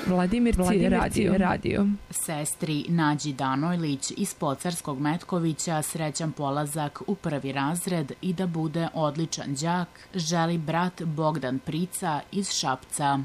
Vladimirci radio. Sestri Nađi Danojlić iz Pocarskog Metkovića srećan polazak u prvi razred i da bude odličan đak želi brat Bogdan Prica iz Šapca.